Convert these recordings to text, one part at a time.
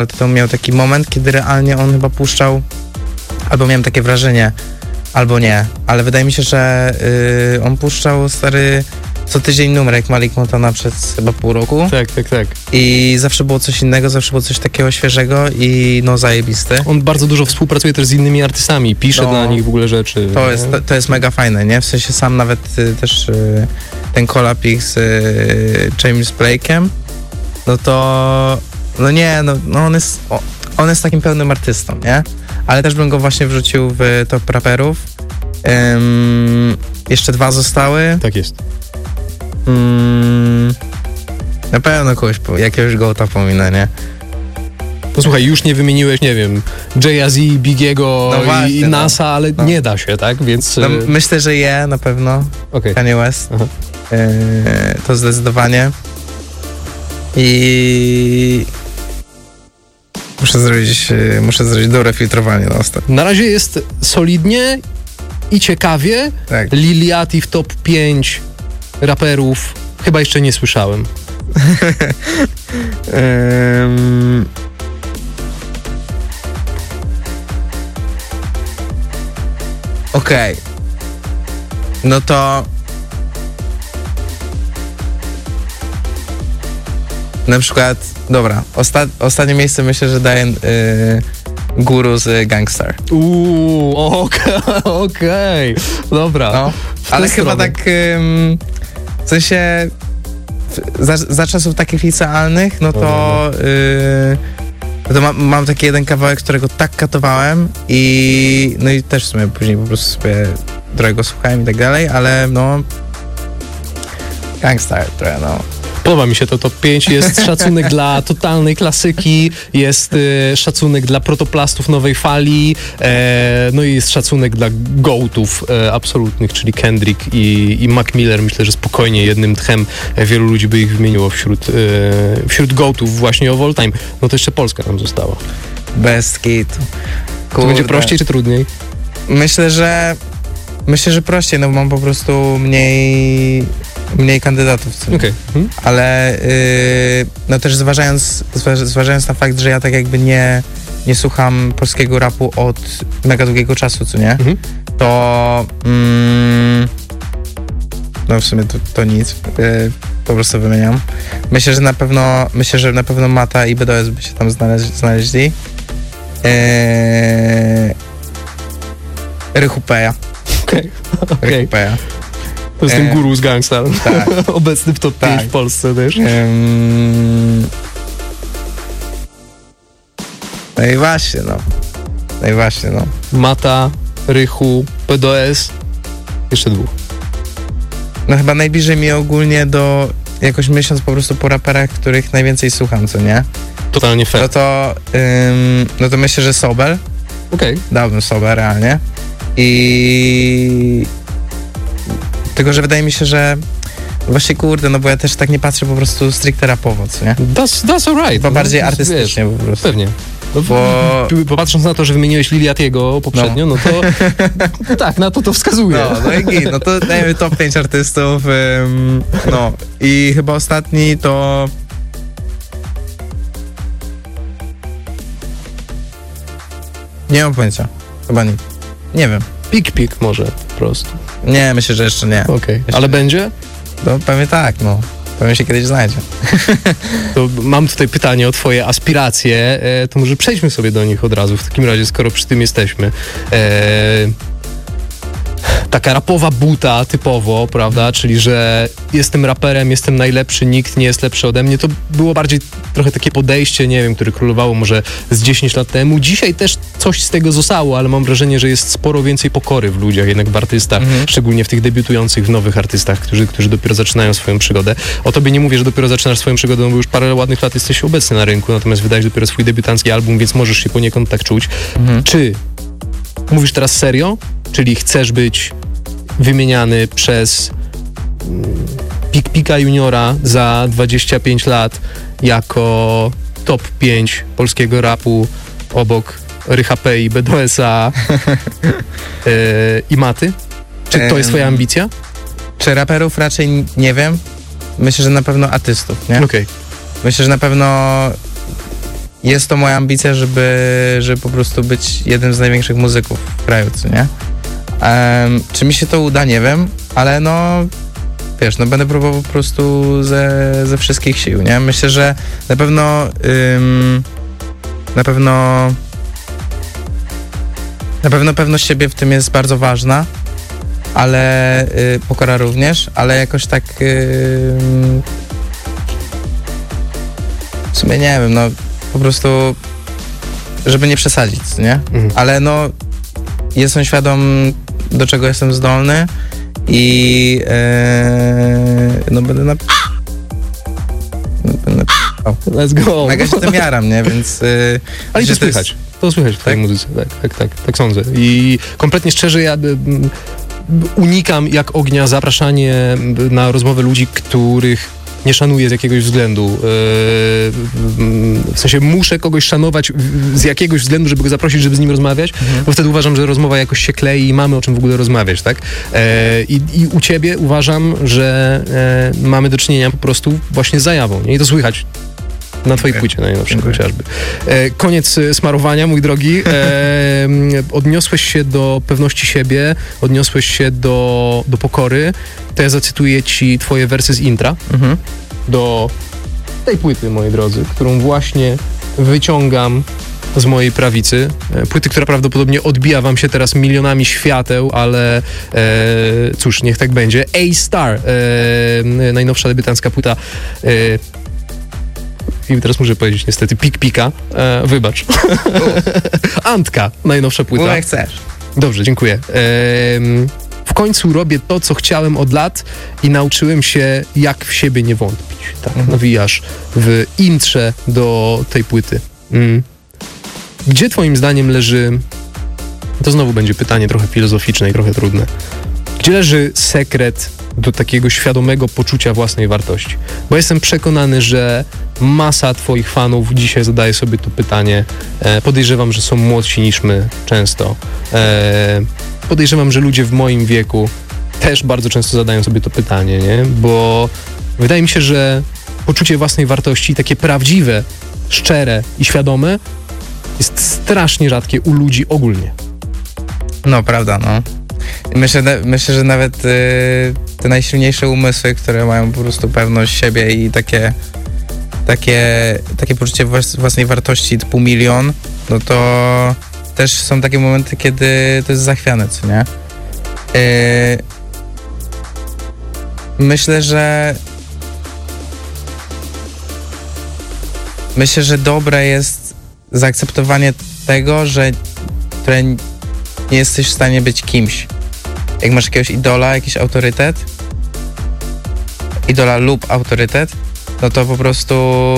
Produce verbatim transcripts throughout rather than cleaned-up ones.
to miał taki moment, kiedy realnie on chyba puszczał, albo miałem takie wrażenie, albo nie, ale wydaje mi się, że yy, on puszczał stary co tydzień numer jak Malik Montana przez chyba pół roku. Tak, tak, tak. I zawsze było coś innego, zawsze było coś takiego świeżego i no zajebisty. On bardzo dużo współpracuje też z innymi artystami, pisze no, dla nich w ogóle rzeczy. To jest, to, to jest mega fajne, nie? W sensie sam nawet y, też y, ten collab ich z y, James Blake'em, no to no nie, no, no on jest o, on jest takim pełnym artystą, nie? Ale też bym go właśnie wrzucił w top raperów. Ym, jeszcze dwa zostały. Tak jest. Mm, na pewno kogoś, jakiegoś gołta pominę, nie? No słuchaj, już nie wymieniłeś, nie wiem, Jay-Z, Biggiego no właśnie, i NASA, no. ale no. nie da się, tak? Więc... No, myślę, że je na pewno. Okay. Kanye West. Yy, to zdecydowanie. I muszę zrobić, muszę zrobić dobre filtrowanie na ostatnio. Na razie jest solidnie i ciekawie. Tak. Lil Yachty w top pięć raperów chyba jeszcze nie słyszałem. um, Okej. Okay. No to na przykład, dobra, osta- ostatnie miejsce myślę, że daję yy, Guru z Gangstar. Uuu, okej, okay, okej, okay. Dobra. No, ale chyba tak ym, w sensie za, za czasów takich licealnych, no to, yy, to ma, mam taki jeden kawałek, którego tak katowałem i no i też w sumie później po prostu sobie którego słuchałem i tak dalej, ale no Gangstar trochę, no. Podoba mi się to top pięć, jest szacunek dla totalnej klasyki, jest y, szacunek dla protoplastów nowej fali, e, no i jest szacunek dla gołtów e, absolutnych, czyli Kendrick i, i Mac Miller. Myślę, że spokojnie jednym tchem wielu ludzi by ich wymieniło wśród, e, wśród gołtów właśnie of all time. No to jeszcze Polska nam została. Bez kitu. To będzie prościej czy trudniej? Myślę, że myślę, że prościej, no bo mam po prostu mniej mniej kandydatów, co okay. hmm. ale yy, no też zważając, zważając na fakt, że ja tak jakby nie, nie słucham polskiego rapu od mega długiego czasu, co nie, mm-hmm. to mm, no w sumie to, to nic, yy, po prostu wymieniam. Myślę, że na pewno myślę, że na pewno Mata i B D S by się tam znaleźli, znaleźli. Yy, Rychupeja. Okej, okay. okay. Rychupeja. To jest ten Guru z Gangstar. Tak. Obecny w top pięć tak. w Polsce też. Um... No i właśnie, no. No i właśnie, no. Mata, Rychu, P D S. Jeszcze dwóch. No chyba najbliżej mi ogólnie do... Jakoś myśląc po prostu po raperach, których najwięcej słucham, co nie? Totalnie fair. No to... Um, no to myślę, że Sober. Okej. Okay. Dałbym Sober realnie. I... Tylko, że wydaje mi się, że właśnie kurde, no bo ja też tak nie patrzę po prostu stricte rapowo, co nie? That's, that's alright. Chyba no, bardziej artystycznie wiesz, po prostu. Pewnie. No, bo... bo patrząc na to, że wymieniłeś Lil Yachty'ego poprzednio, no, no to tak, na to to wskazuje. No, no i git, no to dajemy top pięć artystów, ym, no i chyba ostatni to... Nie mam pojęcia, chyba nie. Nie wiem. Pik Pik może po prostu. Nie, myślę, że jeszcze nie. Okej, okay. Ale będzie? No pewnie tak, no. Pewnie się kiedyś znajdzie. To mam tutaj pytanie o twoje aspiracje, to może przejdźmy sobie do nich od razu, w takim razie, skoro przy tym jesteśmy. Eee... Taka rapowa buta typowo, prawda, czyli że jestem raperem, jestem najlepszy, nikt nie jest lepszy ode mnie, to było bardziej trochę takie podejście, nie wiem, które królowało może z dziesięć lat temu. Dzisiaj też coś z tego zostało, ale mam wrażenie, że jest sporo więcej pokory w ludziach, jednak w artystach, mhm. szczególnie w tych debiutujących, w nowych artystach, którzy, którzy dopiero zaczynają swoją przygodę. O tobie nie mówię, że dopiero zaczynasz swoją przygodę, bo już parę ładnych lat jesteś obecny na rynku, natomiast wydajesz dopiero swój debiutancki album, więc możesz się poniekąd tak czuć. Mhm. Czy mówisz teraz serio? Czyli chcesz być wymieniany przez Pik Pika Juniora za dwadzieścia pięć lat jako top pięć polskiego rapu obok Rycha P i B D S-a yy, i Maty? Czy to jest twoja ambicja? Czy raperów raczej nie wiem. Myślę, że na pewno artystów, nie? Okej. Okay. Myślę, że na pewno jest to moja ambicja, żeby, żeby po prostu być jednym z największych muzyków w kraju, co nie? Um, czy mi się to uda, nie wiem, ale no wiesz, no będę próbował po prostu ze, ze wszystkich sił, nie? Myślę, że na pewno ym, na pewno na pewno pewność siebie w tym jest bardzo ważna, ale y, pokora również, ale jakoś tak y, w sumie nie wiem, no po prostu żeby nie przesadzić, nie? Mhm. Ale no jestem świadom, do czego jestem zdolny i yy, no będę na... Będę na... Let's go! Mega się tym jaram, nie? Więc... Yy, Ale to słychać. Jest... To słychać w tej tak? muzyce. Tak, tak, tak, tak sądzę. I kompletnie szczerze ja unikam jak ognia zapraszanie na rozmowę ludzi, których nie szanuję z jakiegoś względu. W sensie muszę kogoś szanować z jakiegoś względu, żeby go zaprosić, żeby z nim rozmawiać, mhm. bo wtedy uważam, że rozmowa jakoś się klei i mamy o czym w ogóle rozmawiać, tak? I, i u ciebie uważam, że mamy do czynienia po prostu właśnie z zajawą. Nie? I to słychać na twojej płycie najnowszej chociażby. E, koniec smarowania, mój drogi. E, odniosłeś się do pewności siebie, odniosłeś się do, do pokory. To ja zacytuję ci twoje wersy z intra mhm. do tej płyty, moi drodzy, którą właśnie wyciągam z mojej prawicy. Płyty, która prawdopodobnie odbija wam się teraz milionami świateł, ale e, cóż, niech tak będzie. A-Star, e, najnowsza debiutancka płyta. E, I teraz muszę powiedzieć niestety Pik Pika. E, wybacz. Antka, najnowsza płyta. Bo jak chcesz. Dobrze, dziękuję. E, w końcu robię to, co chciałem od lat i nauczyłem się, jak w siebie nie wątpić. Tak, mhm. nawijasz w intrze do tej płyty. Mm. Gdzie twoim zdaniem leży... To znowu będzie pytanie trochę filozoficzne i trochę trudne. Gdzie leży sekret do takiego świadomego poczucia własnej wartości? Bo jestem przekonany, że masa twoich fanów dzisiaj zadaje sobie to pytanie. E, podejrzewam, że są młodsi niż my często. E, podejrzewam, że ludzie w moim wieku też bardzo często zadają sobie to pytanie, nie? Bo wydaje mi się, że poczucie własnej wartości, takie prawdziwe, szczere i świadome, jest strasznie rzadkie u ludzi ogólnie. No, prawda, no. Myślę, myślę, że nawet y, te najsilniejsze umysły, które mają po prostu pewność siebie i takie, takie, takie poczucie własnej wartości typu milion, no to też są takie momenty, kiedy to jest zachwiane, co nie? Y, myślę, że myślę, że dobre jest zaakceptowanie tego, że które nie jesteś w stanie być kimś. Jak masz jakiegoś idola, jakiś autorytet, idola lub autorytet, no to po prostu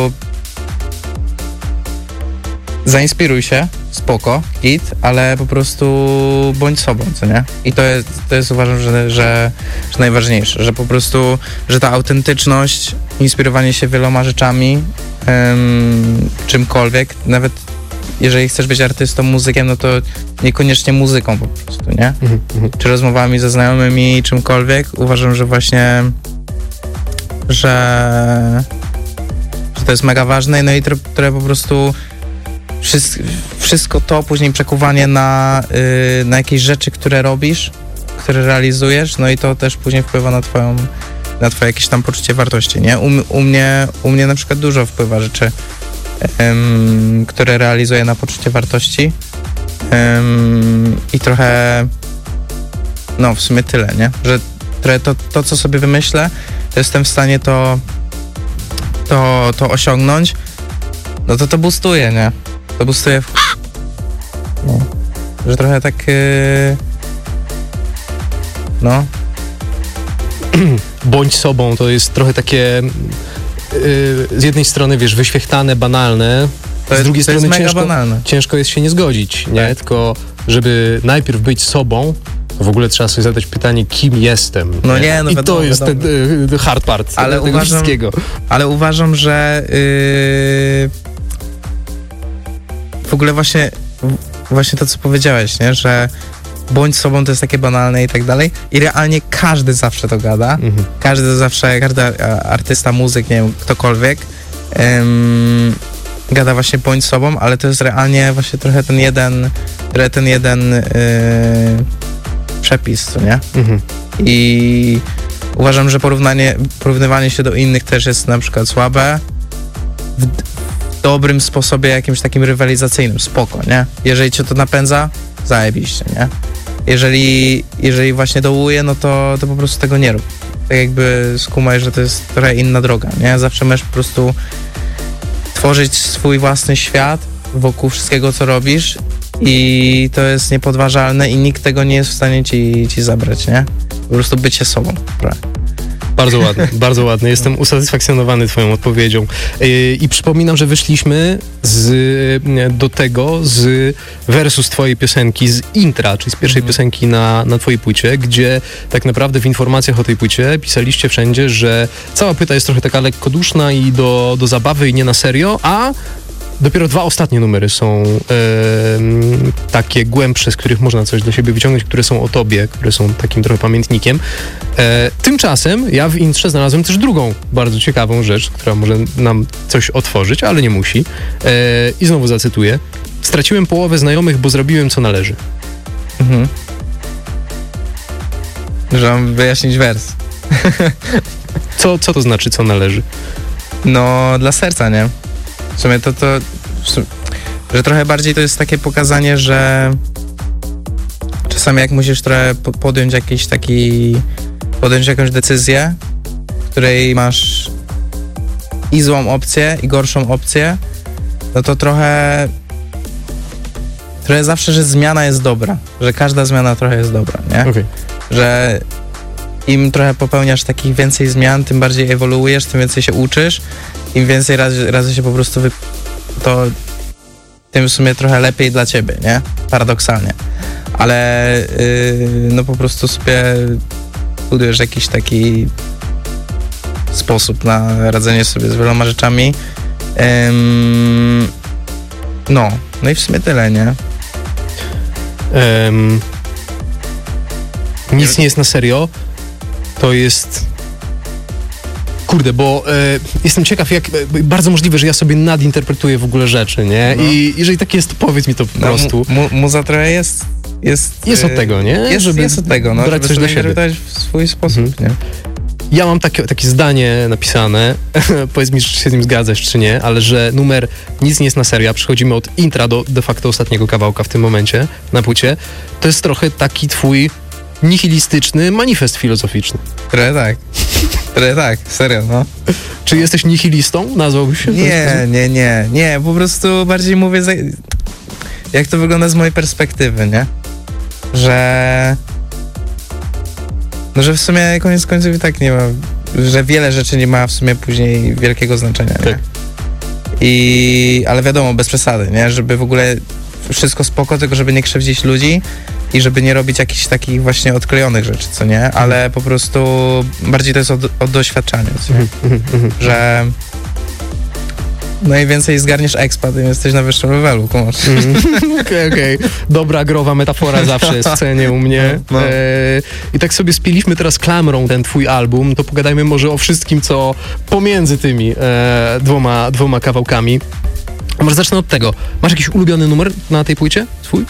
zainspiruj się, spoko, git, ale po prostu bądź sobą, co nie? I to jest, to jest uważam, że, że, że najważniejsze, że po prostu, że ta autentyczność, inspirowanie się wieloma rzeczami, um, czymkolwiek, nawet jeżeli chcesz być artystą, muzykiem, no to niekoniecznie muzyką po prostu, nie? Mm-hmm. Czy rozmowami ze znajomymi, czymkolwiek. Uważam, że właśnie, że, że to jest mega ważne, no i które po prostu wszystko, wszystko to później przekuwanie na, yy, na jakieś rzeczy, które robisz, które realizujesz, no i to też później wpływa na twoją, na twoje jakieś tam poczucie wartości, nie? U, u mnie, u mnie na przykład dużo wpływa rzeczy, Um, które realizuję na poczucie wartości um, i trochę no w sumie tyle, nie? Że trochę to, to co sobie wymyślę, to jestem w stanie to to, to osiągnąć, no to to boostuje, nie? To boostuje w... no. Że trochę tak yy... no bądź sobą, to jest trochę takie z jednej strony, wiesz, wyświechtane, banalne, to z jest, drugiej to strony jest mega ciężko, banalne. ciężko jest się nie zgodzić, nie? Tak. Tylko żeby najpierw być sobą, to w ogóle trzeba sobie zadać pytanie, kim jestem. No nie, nie no I wiadomo, to jest wiadomo. ten hard part ale tego uważam, wszystkiego. Ale uważam, że yy, w ogóle właśnie właśnie to, co powiedziałeś, nie? Że bądź sobą to jest takie banalne i tak dalej. I realnie każdy zawsze to gada. Mhm. Każdy to zawsze, każdy artysta, muzyk, nie wiem, ktokolwiek. Um, gada właśnie bądź sobą, ale to jest realnie właśnie trochę ten jeden, trochę ten jeden yy, przepis, co nie? Mhm. I uważam, że porównanie, porównywanie się do innych też jest na przykład słabe. W, w dobrym sposobie, jakimś takim rywalizacyjnym, spoko, nie? Jeżeli cię to napędza, zajebiście, nie? Jeżeli, jeżeli właśnie dołuje, no to, to po prostu tego nie rób. Tak jakby skumaj, że to jest trochę inna droga, nie? Zawsze możesz po prostu tworzyć swój własny świat wokół wszystkiego, co robisz i to jest niepodważalne i nikt tego nie jest w stanie ci, ci zabrać, nie? Po prostu bycie sobą. Bardzo ładne, bardzo ładne. Jestem usatysfakcjonowany twoją odpowiedzią. Yy, I przypominam, że wyszliśmy z, do tego z wersu z twojej piosenki, z intra, czyli z pierwszej mm. piosenki na, na twojej płycie, gdzie tak naprawdę w informacjach o tej płycie pisaliście wszędzie, że cała płyta jest trochę taka lekkoduszna i do, do zabawy i nie na serio, a dopiero dwa ostatnie numery są e, takie głębsze, z których można coś dla siebie wyciągnąć, które są o tobie, które są takim trochę pamiętnikiem. E, tymczasem ja w intrze znalazłem też drugą bardzo ciekawą rzecz, która może nam coś otworzyć, ale nie musi. E, I znowu zacytuję. Straciłem połowę znajomych, bo zrobiłem co należy. Mhm. Że mam wyjaśnić wers. Co, co to znaczy co należy? No, dla serca, nie? W sumie to, to w sumie, że trochę bardziej to jest takie pokazanie, że czasami jak musisz trochę podjąć jakiś taki, podjąć jakąś decyzję, w której masz i złą opcję, i gorszą opcję, no to trochę trochę zawsze, że zmiana jest dobra, że każda zmiana trochę jest dobra, nie? Okay. Że im trochę popełniasz takich więcej zmian, tym bardziej ewoluujesz, tym więcej się uczysz, im więcej razy, razy się po prostu wy... to tym w sumie trochę lepiej dla ciebie, nie? Paradoksalnie. Ale yy, no po prostu sobie budujesz jakiś taki sposób na radzenie sobie z wieloma rzeczami. Ym, no, no i w sumie tyle, nie? Um, nic nie jest na serio. To jest... Kurde, bo e, jestem ciekaw, jak e, bardzo możliwe, że ja sobie nadinterpretuję w ogóle rzeczy, nie? No. I jeżeli tak jest, to powiedz mi to po no, prostu. Mu, muza trochę jest... Jest, jest od tego, nie? Jest, żeby jest od tego, no, brać żeby coś dla siebie w swój sposób, mhm. nie? Ja mam takie, takie zdanie napisane, powiedz mi, czy się z nim zgadzasz, czy nie, ale że numer Nic nie jest na serio, a przechodzimy od intra do de facto ostatniego kawałka w tym momencie na płycie, to jest trochę taki twój nihilistyczny manifest filozoficzny. Trochę tak. Trochę tak, serio, no. Czy jesteś nihilistą? Nazwałbyś się? Nie, nie, nie, nie, po prostu bardziej mówię, za... jak to wygląda z mojej perspektywy, nie? Że... No, że w sumie koniec końców i tak nie ma, że wiele rzeczy nie ma w sumie później wielkiego znaczenia, nie? Tak. I... ale wiadomo, bez przesady, nie? Żeby w ogóle wszystko spoko, tylko żeby nie krzywdzić ludzi i żeby nie robić jakichś takich właśnie odklejonych rzeczy, co nie? Ale po prostu bardziej to jest od, od doświadczania, co nie? Że najwięcej zgarniesz expa, tym jesteś na wyższym levelu, kumasz. Okej, okej. Dobra growa metafora zawsze jest w scenie u mnie. No, no. E, I tak sobie spiliśmy teraz klamrą ten twój album, to pogadajmy może o wszystkim, co pomiędzy tymi e, dwoma, dwoma kawałkami. A może zacznę od tego. Masz jakiś ulubiony numer na tej płycie? Swój?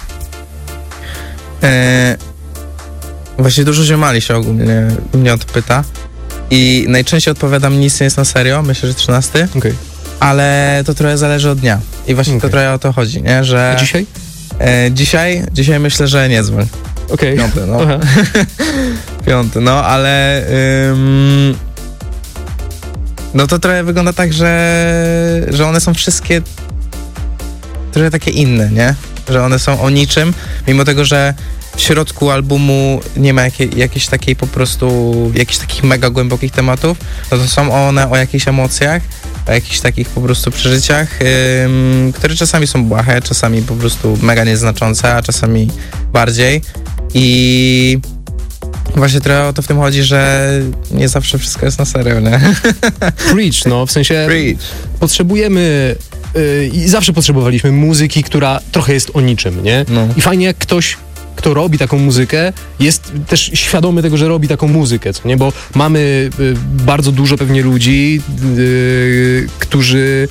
E, właśnie dużo ziomali się ogólnie mnie o to pyta i najczęściej odpowiadam Nic nie jest na serio, myślę, że trzynasty. Okay. Ale to trochę zależy od dnia. I właśnie okay. to trochę o to chodzi, nie? Że... A dzisiaj? E, dzisiaj? Dzisiaj myślę, że nie dzwoń. Okej. Okay. Piąty, no. Piąty, no, ale... Ym... No to trochę wygląda tak, że... że one są wszystkie trochę takie inne, nie? Że one są o niczym, mimo tego, że w środku albumu nie ma jakiej, jakiejś takiej po prostu, jakichś takich mega głębokich tematów, no to są one o jakichś emocjach, o jakichś takich po prostu przeżyciach, ym, które czasami są błahe, czasami po prostu mega nieznaczące, a czasami bardziej. I właśnie trochę o to w tym chodzi, że nie zawsze wszystko jest na serio, nie? Preach, no, w sensie Preach. Potrzebujemy yy, i zawsze potrzebowaliśmy muzyki, która trochę jest o niczym, nie? No. I fajnie jak ktoś, kto robi taką muzykę, jest też świadomy tego, że robi taką muzykę, co nie? Bo mamy y, bardzo dużo pewnie ludzi, y, którzy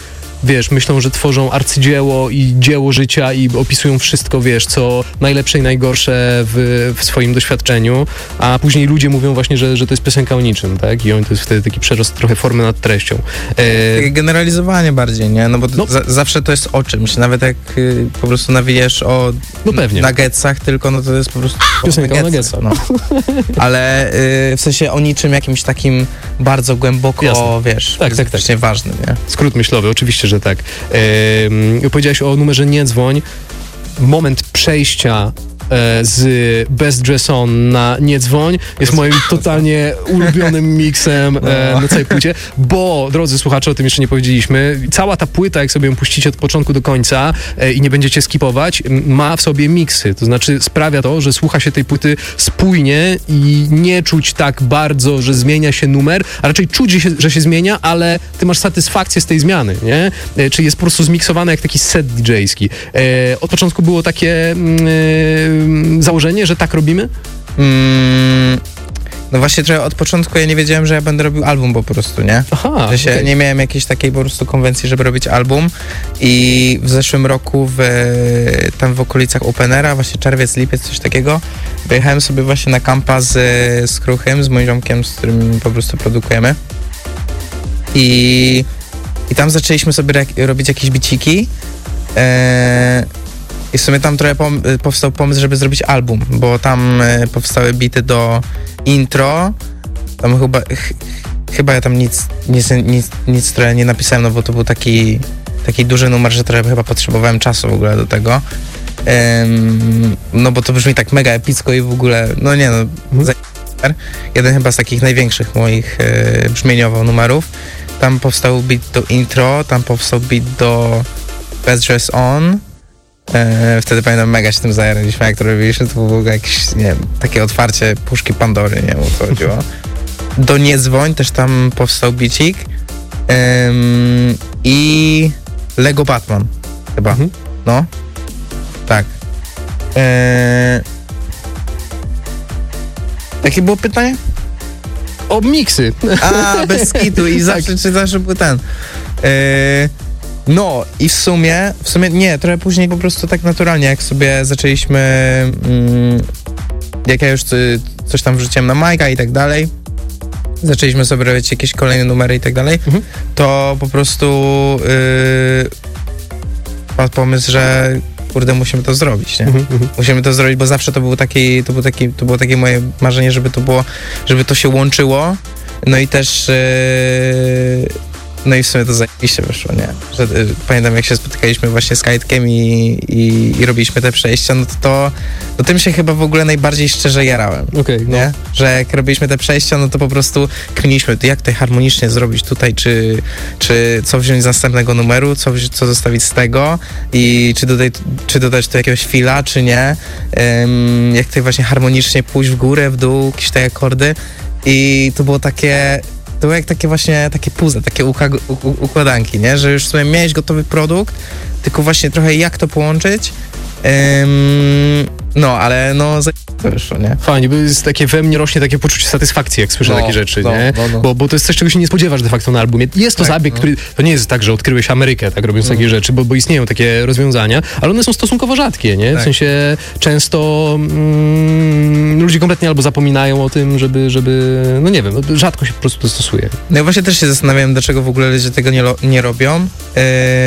wiesz, myślą, że tworzą arcydzieło i dzieło życia i opisują wszystko, wiesz, co najlepsze i najgorsze w, w swoim doświadczeniu, a później ludzie mówią właśnie, że, że to jest piosenka o niczym, tak? I on to jest wtedy taki przerost trochę formy nad treścią. E... Takie generalizowanie bardziej, nie? No bo no. Za, zawsze to jest o czymś, nawet jak y, po prostu nawijesz o no pewnie. nuggetsach, tylko no to jest po prostu piosenka o nuggetsach. No. Ale y, w sensie o niczym jakimś takim bardzo głęboko, Jasne. wiesz, tak, tak, tak. ważnym, nie? Skrót myślowy, oczywiście, że tak. E, powiedziałeś o numerze Nie dzwoń. Moment przejścia z Best Dress On na Nie dzwoń jest moim totalnie ulubionym miksem no. na całej płycie, bo, drodzy słuchacze, o tym jeszcze nie powiedzieliśmy, cała ta płyta, jak sobie ją puścicie od początku do końca i nie będziecie skipować, ma w sobie miksy, to znaczy sprawia to, że słucha się tej płyty spójnie i nie czuć tak bardzo, że zmienia się numer, a raczej czuć, że się, że się zmienia, ale ty masz satysfakcję z tej zmiany, nie? Czyli jest po prostu zmiksowane jak taki set didżejski. Od początku było takie założenie, że tak robimy? Mm, no właśnie trochę od początku ja nie wiedziałem, że ja będę robił album po prostu, nie? Aha, że się okay. Nie miałem jakiejś takiej po prostu konwencji, żeby robić album i w zeszłym roku w, tam w okolicach Openera, właśnie czerwiec, lipiec, coś takiego, wyjechałem sobie właśnie na kampa z, z Kruchym, z moim ziomkiem, z którym po prostu produkujemy i, i tam zaczęliśmy sobie re- robić jakieś biciki. Eee, I w sumie tam trochę pom- powstał pomysł, żeby zrobić album, bo tam e, powstały bity do intro, tam chyba, ch- chyba ja tam nic, nic, nic, nic trochę nie napisałem, no bo to był taki, taki duży numer, że trochę chyba potrzebowałem czasu w ogóle do tego. Ym, no bo to brzmi tak mega epicko i w ogóle, no nie no, mhm. jeden chyba z takich największych moich e, brzmieniowo numerów. Tam powstał beat do intro, tam powstał beat do Best Dress On. E, wtedy pamiętam, mega się tym zajaraliśmy, jak to robiliśmy, to było jakieś, nie wiem, takie otwarcie puszki Pandory, nie wiem, o co chodziło. Do Nie dzwoń też tam powstał bicik ym, i Lego Batman chyba, mhm. no, tak. E, jakie było pytanie? O miksy. A, bez kitu i zawsze, czy zawsze był ten. E, No i w sumie, w sumie nie, trochę później po prostu tak naturalnie, jak sobie zaczęliśmy, mm, jak ja już coś tam wrzuciłem na Majka i tak dalej, zaczęliśmy sobie robić jakieś kolejne numery i tak dalej, mhm. to po prostu yy, padł pomysł, że kurde, musimy to zrobić, nie? Mhm, musimy to zrobić, bo zawsze to był taki, to był taki, to było takie moje marzenie, żeby to było, żeby to się łączyło, no i też yy, no i w sumie to zajebiście wyszło, nie? Że, y, pamiętam, jak się spotykaliśmy właśnie z Kajtkiem i, i, i robiliśmy te przejścia, no to, to, to tym się chyba w ogóle najbardziej szczerze jarałem, okay, no. nie? Że jak robiliśmy te przejścia, no to po prostu kminiliśmy, jak tutaj harmonicznie zrobić tutaj, czy, czy co wziąć z następnego numeru, co, co zostawić z tego i czy, dodać, czy dodać tu jakiegoś fila, czy nie. Um, jak tutaj właśnie harmonicznie pójść w górę, w dół, jakieś te akordy i to było takie... To było jak takie właśnie, takie puzzle, takie uka- u- układanki, nie? Że już w sumie miałeś gotowy produkt, tylko właśnie trochę jak to połączyć. Ym, no, ale no, to wyszło, nie? Fajnie, bo jest takie, we mnie rośnie takie poczucie satysfakcji, jak słyszę no, takie rzeczy, no, nie? No, no. Bo, bo to jest coś, czego się nie spodziewasz de facto na albumie. Jest to tak, zabieg, no. który, to nie jest tak, że odkryłeś Amerykę, tak, robiąc no. takie rzeczy, bo, bo istnieją takie rozwiązania, ale one są stosunkowo rzadkie, nie? W tak. sensie często mm, ludzie kompletnie albo zapominają o tym, żeby, żeby, no nie wiem, rzadko się po prostu to stosuje. No ja właśnie też się zastanawiam, dlaczego w ogóle ludzie tego nie, lo- nie robią. Yy...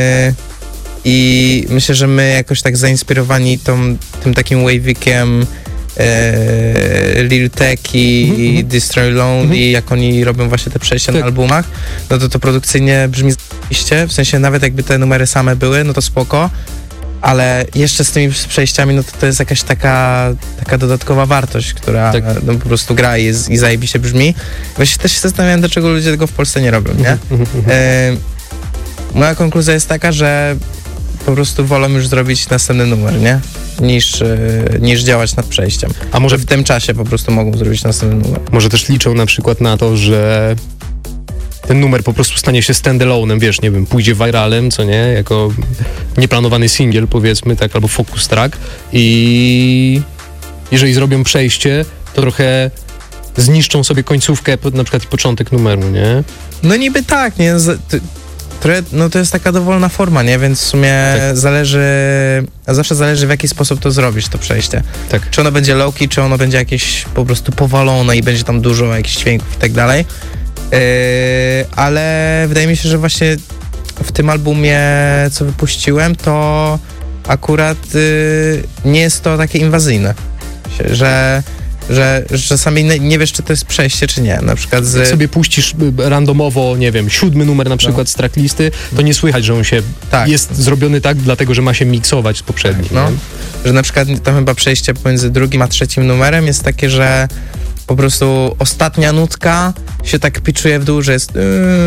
I myślę, że my jakoś tak zainspirowani tą, tym takim wavikiem e, Lil Tecki mm-hmm. i Destroy Lonely, mm-hmm. jak oni robią właśnie te przejścia tak. na albumach, no to to produkcyjnie brzmi z***ście, w sensie nawet jakby te numery same były, no to spoko, ale jeszcze z tymi przejściami, no to to jest jakaś taka, taka dodatkowa wartość, która tak. no, po prostu gra i, i zajebiście brzmi. Właśnie też się zastanawiam, dlaczego ludzie tego w Polsce nie robią, nie? Mm-hmm. E, moja konkluzja jest taka, że po prostu wolą już zrobić następny numer, nie? Niż, yy, niż działać nad przejściem. A może w tym czasie po prostu mogą zrobić następny numer. Może też liczą na przykład na to, że ten numer po prostu stanie się standalone'em, wiesz, nie wiem, pójdzie viralem, co nie? Jako nieplanowany singiel, powiedzmy, tak, albo focus track i jeżeli zrobią przejście, to trochę zniszczą sobie końcówkę, na przykład początek numeru, nie? No niby tak, nie? Z, ty, trochę, no to jest taka dowolna forma, nie? Więc w sumie tak. zależy, zawsze zależy w jaki sposób to zrobisz, to przejście. Tak. Czy ono będzie low-key, czy ono będzie jakieś po prostu powalone i będzie tam dużo jakichś dźwięków i tak dalej. Yy, ale wydaje mi się, że właśnie w tym albumie, co wypuściłem, to akurat yy, nie jest to takie inwazyjne, że Że, że czasami nie, nie wiesz, czy to jest przejście, czy nie. Na przykład z... Jak sobie puścisz randomowo, nie wiem, siódmy numer na przykład no. z tracklisty, to nie słychać, że on się tak. jest zrobiony tak, dlatego, że ma się miksować z poprzednim. No. Że na przykład tam chyba przejście pomiędzy drugim a trzecim numerem jest takie, że po prostu ostatnia nutka się tak pitchuje w dół, że jest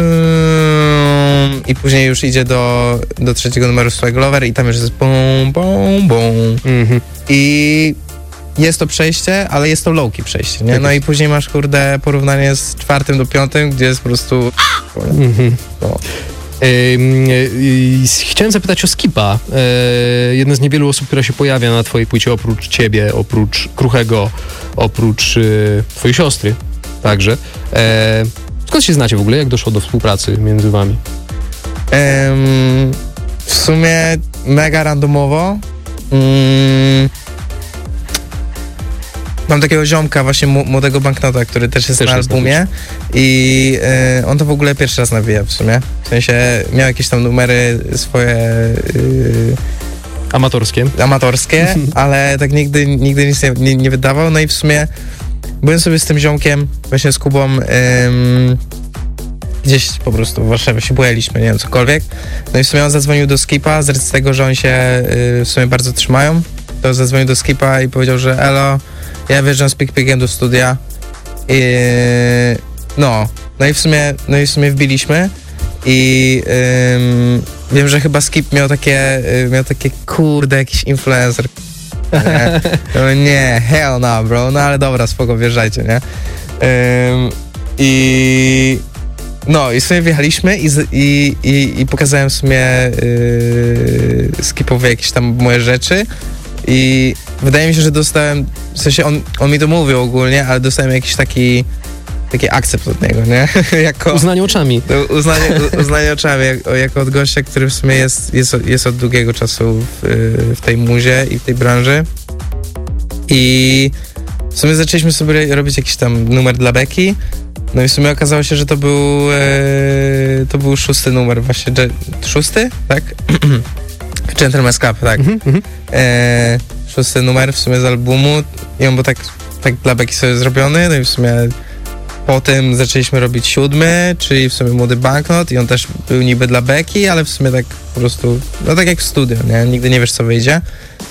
i później już idzie do, do trzeciego numeru Swag Lover i tam już jest bum, bum, bum. Mhm. I jest to przejście, ale jest to low-key przejście, nie? No i później masz, kurde, porównanie z czwartym do piątym, gdzie jest po prostu... Mm-hmm. No. Yy, chciałem zapytać o Skipa. Yy, jedna z niewielu osób, która się pojawia na twojej płycie, oprócz ciebie, oprócz Kruchego, oprócz yy, twojej siostry także. Yy, skąd się znacie w ogóle? Jak doszło do współpracy między wami? Yy, w sumie mega randomowo. Yy. Mam takiego ziomka, właśnie młodego banknota, który też jest też na jest albumie i y, on to w ogóle pierwszy raz nawija w sumie. W sensie miał jakieś tam numery swoje... Y, amatorskie. Amatorskie, ale tak nigdy, nigdy nic nie, nie, nie wydawał. No i w sumie byłem sobie z tym ziomkiem, właśnie z Kubą, ym, gdzieś po prostu w Warszawie się bujaliśmy, nie wiem, cokolwiek. No i w sumie on zadzwonił do Skipa, z racji tego, że oni się y, w sumie bardzo trzymają, to zadzwonił do Skipa i powiedział, że elo, ja wjeżdżam z Pik-Pikiem do studia i no, no i w sumie, no i w sumie wbiliśmy i ym, wiem, że chyba Skip miał takie, y, miał takie kurde, jakiś influencer. Nie, no, nie hell no, bro, no ale dobra, spoko, wjeżdżajcie, nie? Ym, I no, i w sumie wjechaliśmy i, i, i, i pokazałem w sumie yy, Skipowi jakieś tam moje rzeczy. I wydaje mi się, że dostałem, w sensie on, on mi to mówił ogólnie, ale dostałem jakiś taki, taki akcept od niego, nie? jako, uznanie oczami. Uznanie, uznanie oczami, jako, jako od gościa, który w sumie jest, jest, jest od długiego czasu w, w tej muzie i w tej branży. I w sumie zaczęliśmy sobie robić jakiś tam numer dla Beki. No i w sumie okazało się, że to był, e, to był szósty numer właśnie, szósty, tak? Gentleman's Club, tak. Mm-hmm. E, szósty numer w sumie z albumu i on był tak, tak dla Beki sobie zrobiony, no i w sumie potem zaczęliśmy robić siódmy, czyli w sumie Młody Banknot i on też był niby dla Beki, ale w sumie tak po prostu, no tak jak w studio, nie? Nigdy nie wiesz, co wyjdzie.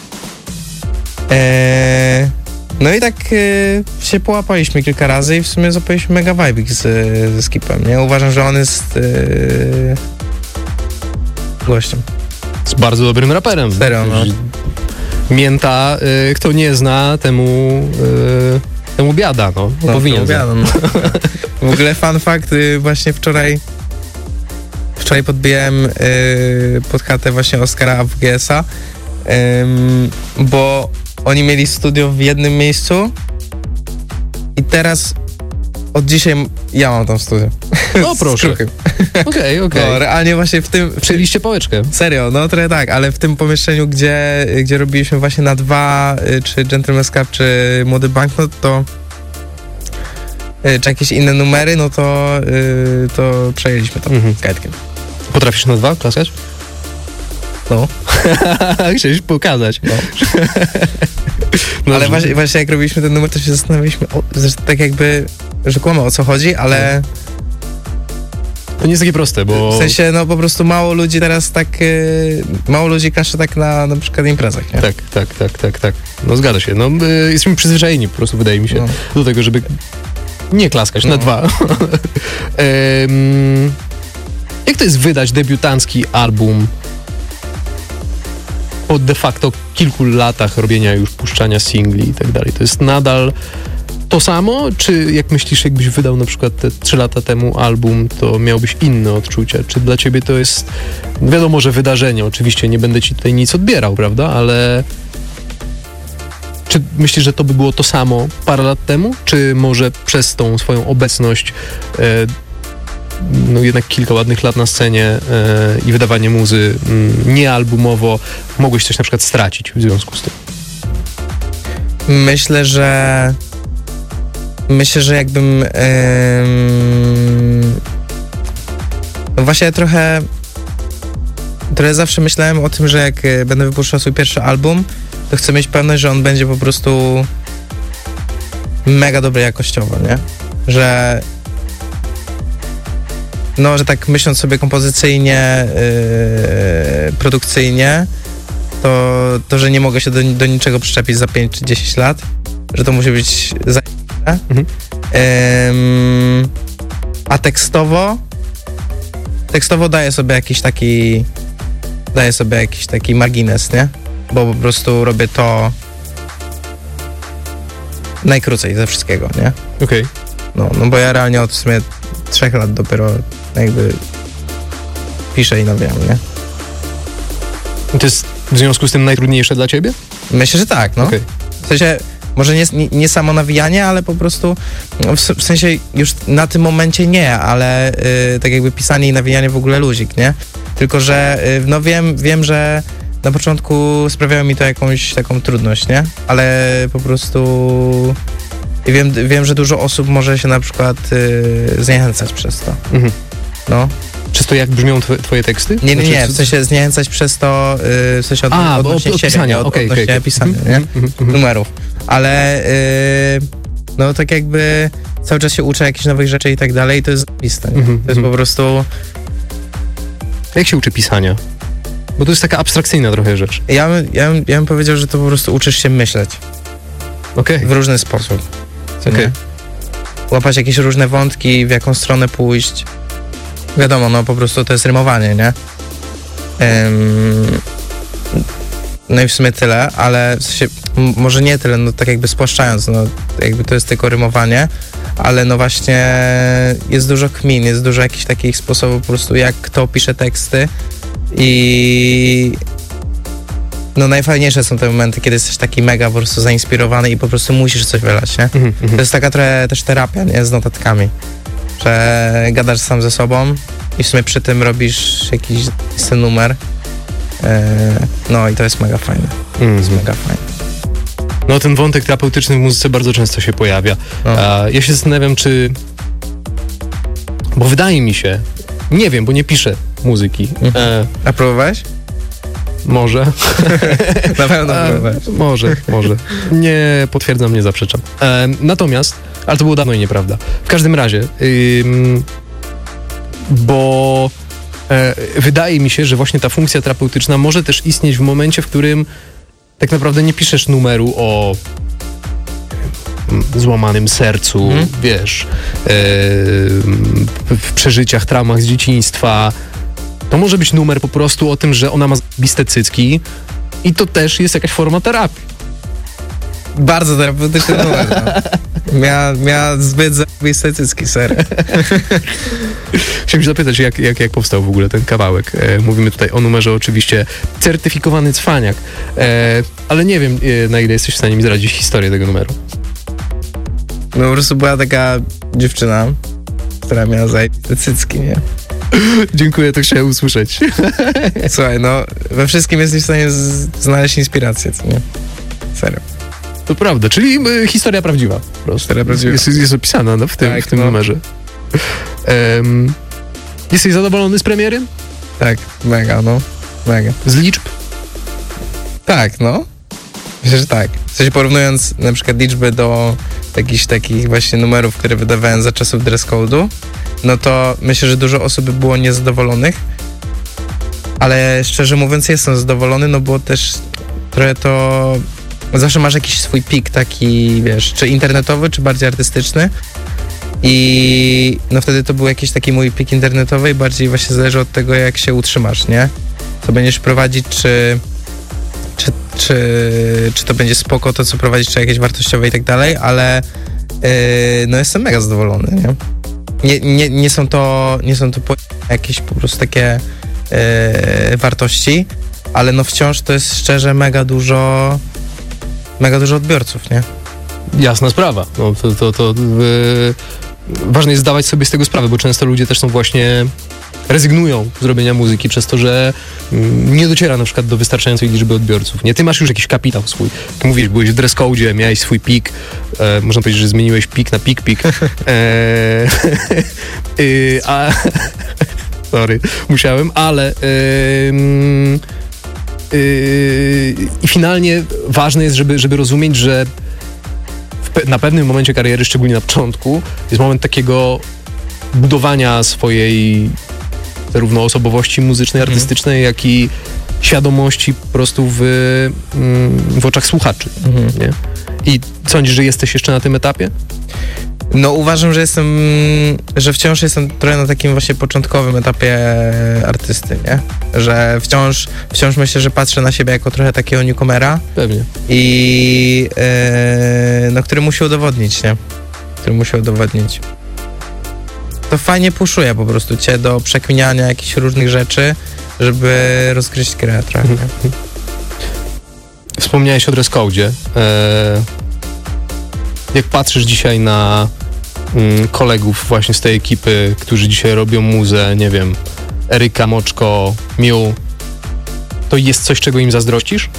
E, no i tak e, się połapaliśmy kilka razy i w sumie zapaliśmy mega vibe z, ze Skipem, nie? Uważam, że on jest e, gościem. Z bardzo dobrym raperem. Serio, no. Mięta, y, kto nie zna, temu y, temu biada, no. no powinien biada, no. W ogóle fun fact, y, właśnie wczoraj wczoraj podbiłem y, pod chatę właśnie Oskara A W G S-a, y, bo oni mieli studio w jednym miejscu i teraz od dzisiaj ja mam tam studio. No proszę. Okej, okej. Okay, okay. No, realnie właśnie w tym... Przejęliście pałeczkę. Serio, no trochę tak, ale w tym pomieszczeniu, gdzie, gdzie robiliśmy właśnie na dwa, czy Gentleman's Club, czy Młody Banknot, to czy jakieś inne numery, no to, to przejęliśmy tam mhm. z Kajtkiem. Potrafisz na dwa klaskać? No. Chciałeś pokazać. No. No, ale właśnie, właśnie jak robiliśmy ten numer, to się zastanawialiśmy, o, zresztą tak jakby rzekomo o co chodzi, ale... To nie jest takie proste, bo... W sensie, no po prostu mało ludzi teraz tak, yy, mało ludzi klasze tak na na przykład imprezach, nie? Tak, tak, tak, tak, tak. No zgadza się. No y, jesteśmy przyzwyczajeni po prostu, wydaje mi się, no. do tego, żeby nie klaskać no. na dwa. um, jak to jest wydać debiutancki album po de facto kilku latach robienia już, puszczania singli i tak dalej? To jest nadal to samo? Czy jak myślisz, jakbyś wydał na przykład te trzy lata temu album, to miałbyś inne odczucia? Czy dla ciebie to jest, wiadomo, że wydarzenie, oczywiście nie będę ci tutaj nic odbierał, prawda, ale czy myślisz, że to by było to samo parę lat temu? Czy może przez tą swoją obecność e, no jednak kilka ładnych lat na scenie e, i wydawanie muzy m, nie albumowo, mogłeś coś na przykład stracić w związku z tym? Myślę, że myślę, że jakbym ym, no właśnie ja trochę trochę zawsze myślałem o tym, że jak będę wypuszczał swój pierwszy album, to chcę mieć pewność, że on będzie po prostu mega dobry jakościowo, nie? Że no, że tak myśląc sobie kompozycyjnie, yy, produkcyjnie, to, to, że nie mogę się do, do niczego przyczepić za pięć czy dziesięć lat, że to musi być zajebiste. Mhm. Ym, a tekstowo tekstowo daję sobie jakiś taki daję sobie jakiś taki margines, nie? Bo po prostu robię to najkrócej ze wszystkiego, nie? Okej. Okay. No, no bo ja realnie od w sumie trzech lat dopiero jakby piszę i nawijam, nie? To jest w związku z tym najtrudniejsze dla ciebie? Myślę, że tak, no. Okay. W sensie, może nie, nie, nie samo nawijanie, ale po prostu, no w, w sensie już na tym momencie nie, ale y, tak jakby pisanie i nawijanie w ogóle luzik, nie? Tylko, że y, no wiem, wiem, że na początku sprawiało mi to jakąś taką trudność, nie? Ale po prostu wiem, wiem, że dużo osób może się na przykład y, zniechęcać przez to. Mhm. No. Przez to, jak brzmią twoje, twoje teksty? Nie, nie, nie, w sensie zniechęcać przez to, yy, w sensie od, A, odnośnie od, od pisania, od, okay, odnośnie okay, pisania, okay. nie? Mm, mm, Numerów. Ale yy, no tak jakby cały czas się uczę jakichś nowych rzeczy i tak dalej i to jest zapiste, nie? Mm, To jest mm. po prostu... Jak się uczy pisania? Bo to jest taka abstrakcyjna trochę rzecz. Ja, ja, ja bym powiedział, że to po prostu uczysz się myśleć. Okay. W różny sposób. Co okay. nie? Łapać jakieś różne wątki, w jaką stronę pójść. Wiadomo, no po prostu to jest rymowanie, nie? Ym, no i w sumie tyle, ale w sensie, m- może nie tyle, no tak jakby spłaszczając, no jakby to jest tylko rymowanie, ale no właśnie jest dużo kmin, jest dużo jakichś takich sposobów po prostu, jak kto pisze teksty i no najfajniejsze są te momenty, kiedy jesteś taki mega po prostu zainspirowany i po prostu musisz coś wylać, nie? Mm-hmm. To jest taka trochę też terapia, nie? Z notatkami. Że gadasz sam ze sobą i w sumie przy tym robisz jakiś ten numer. Yy, no i to jest mega fajne. Mm-hmm. To jest mega fajne. No ten wątek terapeutyczny w muzyce bardzo często się pojawia. No. A, ja się zastanawiam, czy... Bo wydaje mi się, nie wiem, bo nie piszę muzyki. Mm-hmm. E... A próbowałeś? Może. Na pewno próbowałeś. Może, może. Nie potwierdzam, nie zaprzeczam. E, natomiast, ale to było dawno i nieprawda. W każdym razie, ym, bo e, wydaje mi się, że właśnie ta funkcja terapeutyczna może też istnieć w momencie, w którym tak naprawdę nie piszesz numeru o złamanym sercu, hmm. wiesz, e, w przeżyciach, traumach z dzieciństwa. To może być numer po prostu o tym, że ona ma zbiste cycki i to też jest jakaś forma terapii. Bardzo terapeutyczny numer, no. Miała, miała zbyt zbiste cycki, serio. Chciałem się zapytać, jak, jak, jak powstał w ogóle ten kawałek. E, mówimy tutaj o numerze oczywiście Certyfikowany Cwaniak, e, ale nie wiem, e, na ile jesteś w stanie mi zdradzić historię tego numeru. No po prostu była taka dziewczyna, która miała zajebiste cycki, nie? Dziękuję, to chciałem usłyszeć. Słuchaj, no we wszystkim jesteś w stanie z- znaleźć inspirację, co nie? Serio. To prawda, czyli y, historia prawdziwa. Po prostu. Historia prawdziwa. Jest, jest opisana no, w tym, tak, w tym no. numerze. Um, jesteś zadowolony z premiery? Tak, mega, no. Mega. Z liczb? Tak, no. Myślę, że tak. W sensie porównując na przykład liczby do jakichś takich właśnie numerów, które wydawałem za czasów dress code'u, no to myślę, że dużo osób by było niezadowolonych, ale szczerze mówiąc jestem zadowolony, no bo też trochę to... Zawsze masz jakiś swój pik taki, wiesz, czy internetowy, czy bardziej artystyczny i no wtedy to był jakiś taki mój pik internetowy i bardziej właśnie zależy od tego, jak się utrzymasz, nie? Co będziesz prowadzić, czy... Czy, czy, czy to będzie spoko, to co prowadzić, czy jakieś wartościowe i tak dalej, ale yy, no jestem mega zadowolony, nie? Nie, nie, nie są to, nie są to jakieś po prostu takie yy, wartości, ale no wciąż to jest szczerze mega dużo, mega dużo odbiorców, nie? Jasna sprawa. No to, to, to yy, ważne jest zdawać sobie z tego sprawę, bo często ludzie też są właśnie, rezygnują z robienia muzyki przez to, że mm, nie dociera na przykład do wystarczającej liczby odbiorców. Nie, ty masz już jakiś kapitał swój. Jak mówisz, byłeś w dress code'zie, miałeś swój pik, e, można powiedzieć, że zmieniłeś pik na pik-pik. E, y, a... Sorry, musiałem, ale... Y, y, I finalnie ważne jest, żeby, żeby rozumieć, że w, na pewnym momencie kariery, szczególnie na początku, jest moment takiego budowania swojej zarówno osobowości muzycznej, artystycznej, jak i świadomości po prostu w, w oczach słuchaczy. Mhm. Nie? I sądzisz, że jesteś jeszcze na tym etapie? No uważam, że jestem, że wciąż jestem trochę na takim właśnie początkowym etapie artysty, nie? Że wciąż, wciąż myślę, że patrzę na siebie jako trochę takiego newcomera. Pewnie. I yy, no, który musi udowodnić, nie? Który musi udowodnić. To fajnie puszuje po prostu cię do przekminiania jakichś różnych rzeczy, żeby rozgryźć grę trochę. Mhm. Wspomniałeś o dress code'zie. Eee, jak patrzysz dzisiaj na mm, kolegów właśnie z tej ekipy, którzy dzisiaj robią muzę, nie wiem, Eryka, Moczko, Miu, to jest coś, czego im zazdrościsz?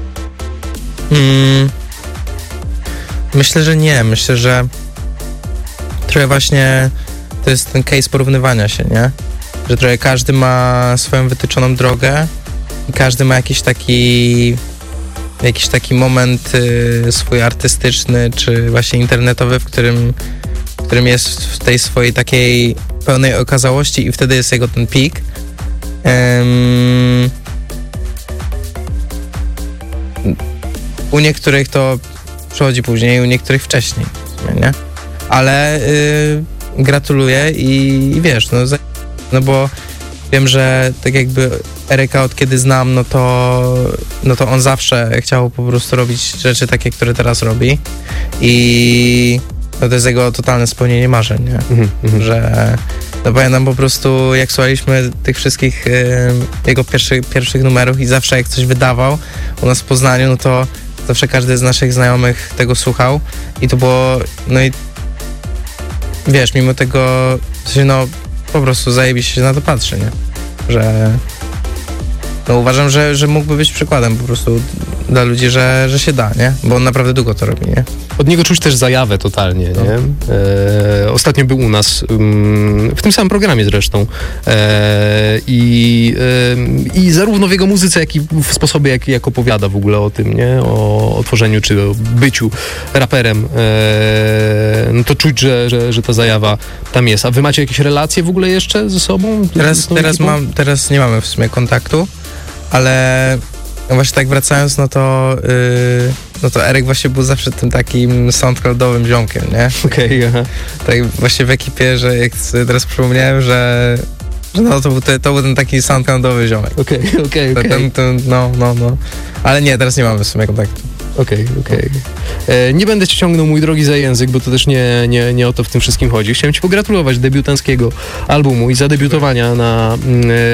Hmm. Myślę, że nie. Myślę, że trochę właśnie to jest ten case porównywania się, nie? Że trochę każdy ma swoją wytyczoną drogę i każdy ma jakiś taki jakiś taki moment y, swój artystyczny, czy właśnie internetowy, w którym, w którym jest w tej swojej takiej pełnej okazałości i wtedy jest jego ten peak. Um, u niektórych to przychodzi później, u niektórych wcześniej, w sumie, nie? Ale y, gratuluję i, i wiesz, no, no bo wiem, że tak jakby Eryka od kiedy znam, no to, no to on zawsze chciał po prostu robić rzeczy takie, które teraz robi i no to jest jego totalne spełnienie marzeń, nie? Mm-hmm. Że no pamiętam po prostu, jak słuchaliśmy tych wszystkich y, jego pierwszych, pierwszych numerów i zawsze jak coś wydawał u nas w Poznaniu, no to zawsze każdy z naszych znajomych tego słuchał i to było, no i wiesz, mimo tego, no po prostu zajebiście się na to patrzy, nie? Że no uważam, że, że mógłby być przykładem po prostu dla ludzi, że, że się da, nie? Bo on naprawdę długo to robi, nie? Od niego czuć też zajawę totalnie, no. nie? E, ostatnio był u nas, um, w tym samym programie zresztą. E, i, e, I zarówno w jego muzyce, jak i w sposobie, jak, jak opowiada w ogóle o tym, nie? O, o tworzeniu, czy o byciu raperem. E, no to czuć, że, że, że ta zajawa tam jest. A wy macie jakieś relacje w ogóle jeszcze ze sobą? Teraz, teraz, mam, teraz nie mamy w sumie kontaktu, ale właśnie tak wracając, no to yy, no to Eryk właśnie był zawsze tym takim soundcloudowym ziomkiem, nie? Okej, okay, tak właśnie w ekipie, że jak sobie teraz przypomniałem, że, że no to był, te, to był ten taki soundcloudowy ziomek. Okej, okay, okej, okay, okej. Okay. No, no, no. Ale nie, teraz nie mamy w sumie kontaktu. Okej, okay, okej. Okay. Nie będę cię ciągnął, mój drogi, za język, bo to też nie, nie, nie o to w tym wszystkim chodzi. Chciałem ci pogratulować debiutanckiego albumu i zadebiutowania na e,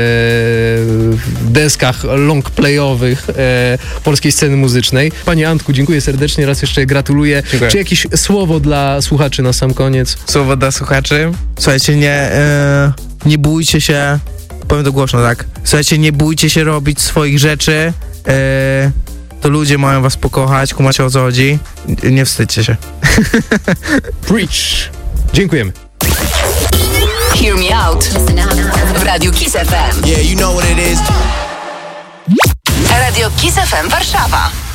deskach longplayowych e, polskiej sceny muzycznej. Panie Antku, dziękuję serdecznie, raz jeszcze gratuluję. Dziękuję. Czy jakieś słowo dla słuchaczy na sam koniec? Słowo dla słuchaczy? Słuchajcie, nie, e, nie bójcie się, powiem to głośno, tak? Słuchajcie, nie bójcie się robić swoich rzeczy, e, to ludzie mają was pokochać, kumacie o co chodzi. Nie wstydźcie się. Preach. Dziękujemy. Hear me out w Radiu Kiss F M. Yeah, you know what it is. Radio Kiss F M Warszawa.